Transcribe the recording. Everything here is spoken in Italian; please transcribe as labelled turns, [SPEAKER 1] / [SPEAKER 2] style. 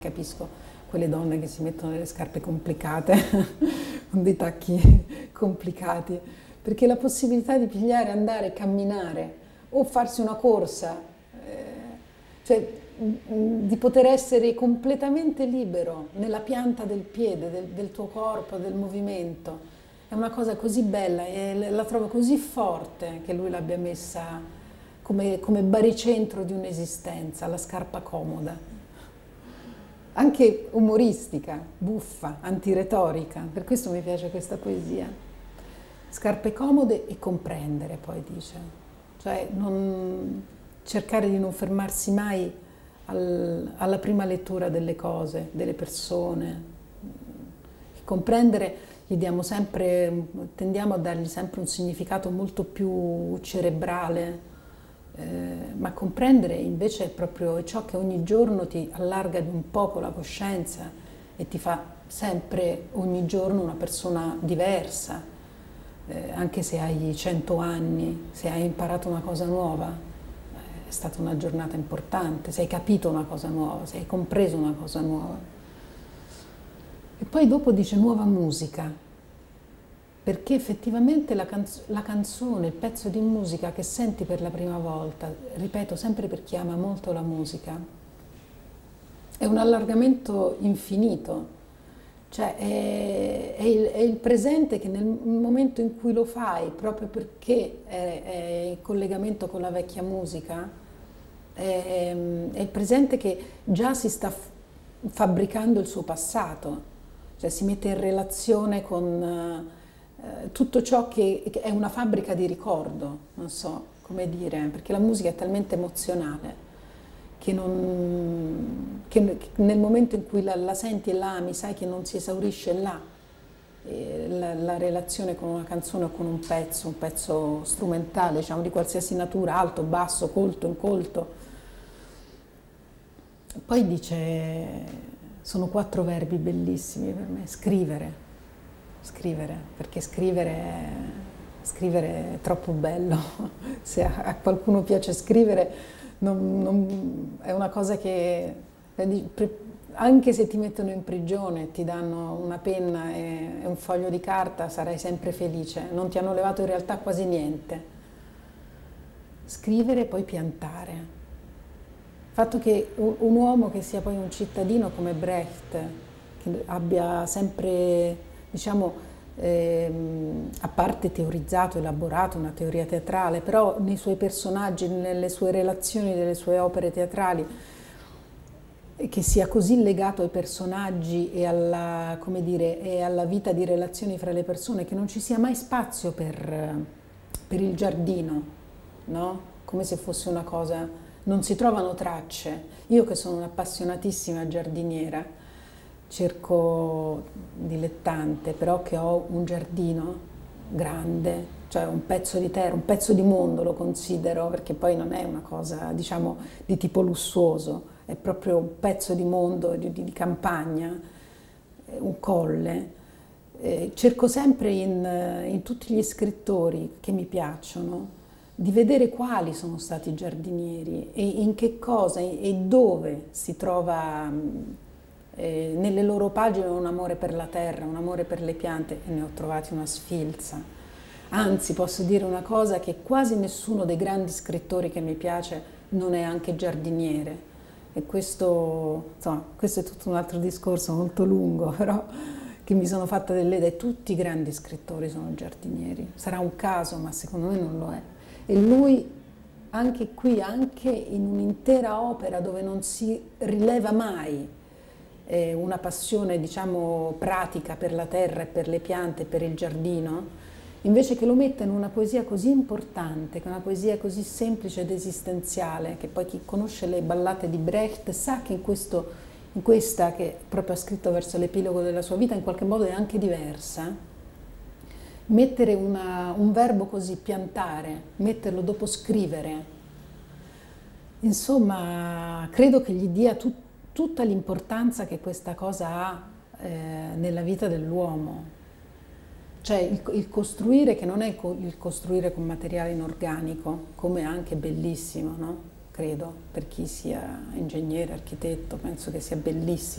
[SPEAKER 1] Capisco quelle donne che si mettono delle scarpe complicate, con dei tacchi complicati, perché la possibilità di pigliare, andare, camminare o farsi una corsa, eh, cioè di poter essere completamente libero nella pianta del piede, del tuo corpo, del movimento, è una cosa così bella e la trovo così forte che lui l'abbia messa come baricentro di un'esistenza, la scarpa comoda anche umoristica, buffa, antiretorica. Per questo mi piace questa poesia. Scarpe comode e comprendere, poi dice. Cioè cercare di non fermarsi mai alla prima lettura delle cose, delle persone. Comprendere tendiamo a dargli sempre un significato molto più cerebrale, ma comprendere invece è proprio ciò che ogni giorno ti allarga di un poco la coscienza e ti fa sempre, ogni giorno, una persona diversa, anche se hai 100 anni, se hai imparato una cosa nuova, è stata una giornata importante, se hai capito una cosa nuova, se hai compreso una cosa nuova. E poi dopo dice nuova musica, perché effettivamente la canzone, il pezzo di musica che senti per la prima volta, ripeto sempre per chi ama molto la musica, è un allargamento infinito, cioè è il presente che nel momento in cui lo fai, proprio perché è in collegamento con la vecchia musica, è il presente che già si sta fabbricando il suo passato, cioè si mette in relazione con tutto ciò che è una fabbrica di ricordo, non so come dire, perché la musica è talmente emozionale che nel momento in cui la senti e la ami, sai che non si esaurisce là. La relazione con una canzone o con un pezzo strumentale, diciamo di qualsiasi natura, alto, basso, colto, incolto. Poi dice, sono 4 verbi bellissimi per me, scrivere, perché scrivere è troppo bello. Se a qualcuno piace scrivere, è una cosa che, anche se ti mettono in prigione, ti danno una penna e un foglio di carta, sarai sempre felice, non ti hanno levato in realtà quasi niente. Scrivere e poi piantare. Il fatto che un uomo che sia poi un cittadino come Brecht, che abbia sempre, diciamo, a parte teorizzato, elaborato una teoria teatrale, però nei suoi personaggi, nelle sue relazioni delle sue opere teatrali, che sia così legato ai personaggi e come dire, e alla vita di relazioni fra le persone, che non ci sia mai spazio per il giardino, no? Come se fosse una cosa, non si trovano tracce. Io che sono un'appassionatissima giardiniera, cerco dilettante, però che ho un giardino grande, cioè un pezzo di terra, un pezzo di mondo lo considero, perché poi non è una cosa, diciamo, di tipo lussuoso, è proprio un pezzo di mondo, di campagna, un colle. Cerco sempre in tutti gli scrittori che mi piacciono di vedere quali sono stati i giardinieri e in che cosa e dove si trova nelle loro pagine un amore per la terra, un amore per le piante, e ne ho trovati una sfilza. Anzi, posso dire una cosa, che quasi nessuno dei grandi scrittori che mi piace non è anche giardiniere. E questo, insomma, questo è tutto un altro discorso molto lungo, però che mi sono fatta delle idee. Tutti i grandi scrittori sono giardinieri. Sarà un caso, ma secondo me non lo è. E lui, anche qui, anche in un'intera opera dove non si rileva mai una passione, diciamo, pratica per la terra e per le piante e per il giardino, invece che lo metta in una poesia così importante, che è una poesia così semplice ed esistenziale, che poi chi conosce le ballate di Brecht sa che in questa, che proprio ha scritto verso l'epilogo della sua vita, in qualche modo è anche diversa. Mettere un verbo così, piantare, metterlo dopo scrivere, insomma, credo che gli dia tutta l'importanza che questa cosa ha nella vita dell'uomo. Cioè il costruire, che non è il costruire con materiale inorganico, come è anche bellissimo, no? credo, per chi sia ingegnere, architetto, penso che sia bellissimo.